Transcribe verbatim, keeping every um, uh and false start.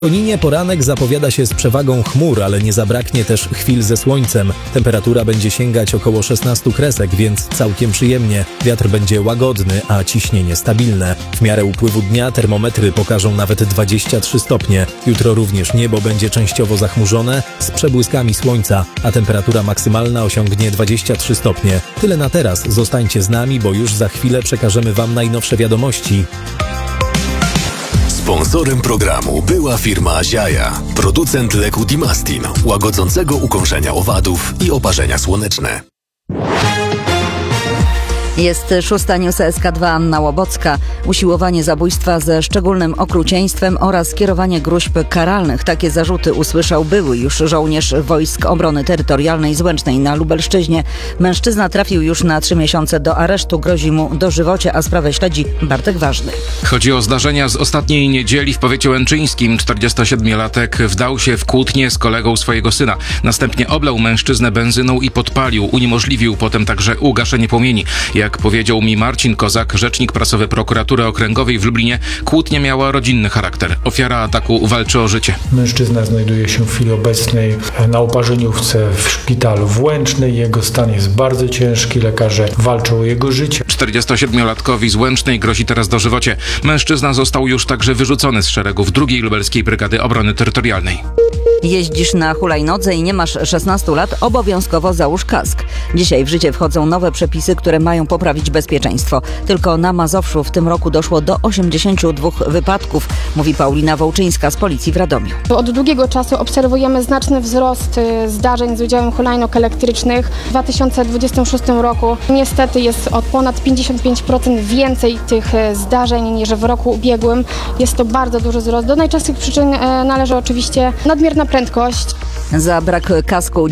W Koninie poranek zapowiada się z przewagą chmur, ale nie zabraknie też chwil ze słońcem. Temperatura będzie sięgać około szesnastu kresek, więc całkiem przyjemnie. Wiatr będzie łagodny, a ciśnienie stabilne. W miarę upływu dnia termometry pokażą nawet dwadzieścia trzy stopnie. Jutro również niebo będzie częściowo zachmurzone z przebłyskami słońca, a temperatura maksymalna osiągnie dwadzieścia trzy stopnie. Tyle na teraz. Zostańcie z nami, bo już za chwilę przekażemy Wam najnowsze wiadomości. Sponsorem programu była firma Ziaja, producent leku Dimastin, łagodzącego ukąszenia owadów i oparzenia słoneczne. Jest szósta News S K dwa, Anna Łobocka. Usiłowanie zabójstwa ze szczególnym okrucieństwem oraz skierowanie gróźb karalnych. Takie zarzuty usłyszał były już żołnierz Wojsk Obrony Terytorialnej z Łęcznej na Lubelszczyźnie. Mężczyzna trafił już na trzy miesiące do aresztu. Grozi mu dożywocie, a sprawę śledzi Bartek Ważny. Chodzi o zdarzenia z ostatniej niedzieli w powiecie łęczyńskim. czterdziestosiedmiolatek wdał się w kłótnię z kolegą swojego syna. Następnie oblał mężczyznę benzyną i podpalił. Uniemożliwił potem także ugaszenie płomieni. Jak powiedział mi Marcin Kozak, rzecznik prasowy Prokuratury Okręgowej w Lublinie, kłótnia miała rodzinny charakter. Ofiara ataku walczy o życie. Mężczyzna znajduje się w chwili obecnej na oparzeniówce w szpitalu w Łęcznej. Jego stan jest bardzo ciężki. Lekarze walczą o jego życie. czterdziestosiedmiolatkowi z Łęcznej grozi teraz dożywocie. Mężczyzna został już także wyrzucony z szeregów drugiej Lubelskiej Brygady Obrony Terytorialnej. Jeździsz na hulajnodze i nie masz szesnastu lat, obowiązkowo załóż kask. Dzisiaj w życie wchodzą nowe przepisy, które mają poprawić bezpieczeństwo. Tylko na Mazowszu w tym roku doszło do osiemdziesięciu dwóch wypadków, mówi Paulina Wołczyńska z Policji w Radomiu. Od długiego czasu obserwujemy znaczny wzrost zdarzeń z udziałem hulajnóg elektrycznych. W dwa tysiące dwudziestym szóstym roku niestety jest o ponad pięćdziesiąt pięć procent więcej tych zdarzeń niż w roku ubiegłym. Jest to bardzo duży wzrost. Do najczęstszych przyczyn należy oczywiście nadmierna prędkość. Za brak kasku